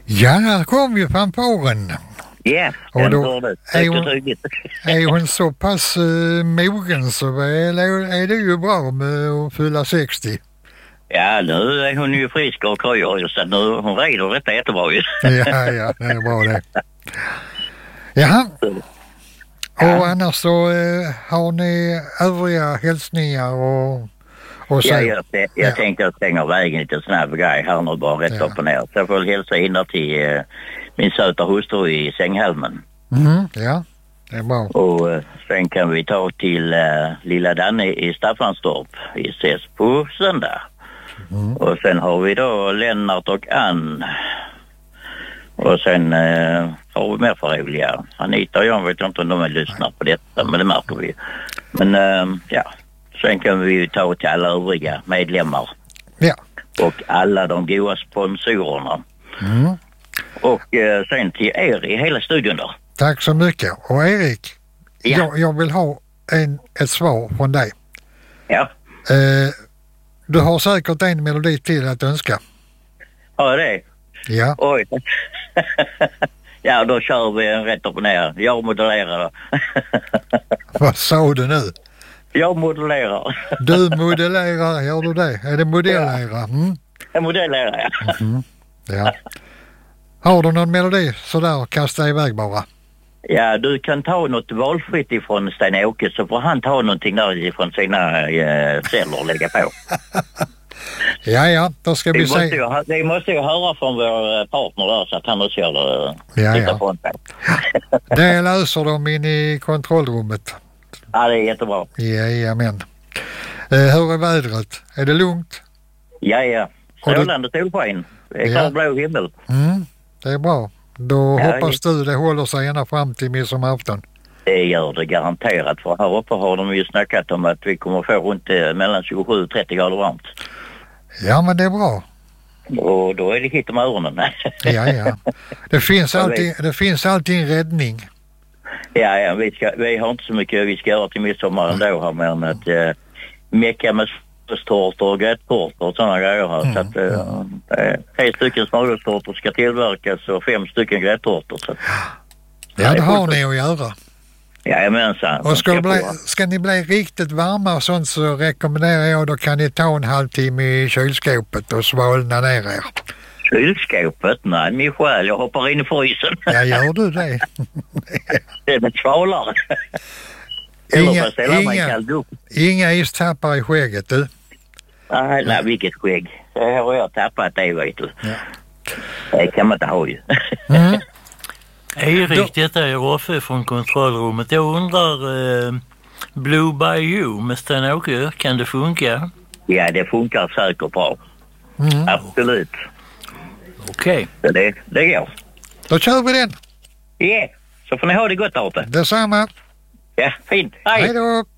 Ja, där kom ju fanfaren. Ja, och då är är hon så pass mogen så är det ju bra med att fylla 60. Ja, nu är hon ju frisk och kröjer så nu hon rider detta jättebra ju. Ja, det är bra det. Jaha. Och annars så har ni övriga hälsningar och så. Ja, jag tänkte att stänga vägen lite snabb grej här nu bara rätt upp och ner. Så jag får hälsa in till min söta hustru i Sänghalmen. Ja, det är bra. Och sen kan vi ta till lilla Danne i Staffanstorp. Vi ses på söndag. Och sen har vi då Lennart och Ann. Och sen har vi mer förroliga. Anita och jag vet inte om de lyssnar på detta, men det märker vi. Men ja, sen kan vi ta till alla övriga medlemmar. Ja. Och alla de goda sponsorerna. Och sen till er i hela studion då. Tack så mycket. Och Erik, jag vill ha ett svar från dig. Ja. Du har säkert en melodi till att önska. Ja, det. Ja. Oj. Ja, då kör vi en rätt upp och ner. Jag modellerar. Vad sa du nu? Jag modellerar. Du modellerar, gör du det? Är det modellerar? Jag modellerar, ja. Ja. Har du någon melodi sådär, kasta iväg bara? Ja, du kan ta något valfritt ifrån Sten-Åke så får han ta någonting där ifrån sina celler och lägga på. Ja, då ska vi se. Det måste ju höra från vår partner där så att han också gör det. Ja. Det löser de in i kontrollrummet. Ja, det är jättebra. Jajamän. Hur är vädret? Är det lugnt? Ja. Strålande solsken. Det är klart blå himmel. Det är bra. Då hoppas du det håller sig ända fram till midsommarafton. Det gör det garanterat. För här uppe har de ju snackat om att vi kommer få runt mellan 27 och 30 grader varmt. Ja, men det är bra. Och då är det hit om öronen. Ja. Det finns alltid en räddning. Ja, vi har inte så mycket vi ska göra till midsommar ändå här, men att mecka med smörgåstårtor och gräddtårtor och sådana grejer här. Så att 3 stycken smörgåstårtor ska tillverkas och 5 stycken gräddtårtor. Så. Ja, det har ni att göra. Jajamensan. Och ska ni bli riktigt varma och sånt så rekommenderar jag då kan ni ta en halvtimme i kylskåpet och svalna ner er. Kylskåpet? Nej, min själ, jag hoppar in i frysen. Ja, gör du det? Det är ett svalare. Inga istappar i skägget, du? Nej, vilket skägg. Det har jag tappat det, vet du. Ja. Det kan man inte ha ju. Erik, detta är Roffe från kontrollrummet. Jag undrar, Blue by You med Sten-Åke, kan det funka? Ja, det funkar säkert bra. Absolut. Okej. Det går. Då kör vi den. Ja, så får ni ha det gott där uppe. Detsamma. Ja, fint. Hej. Hej då.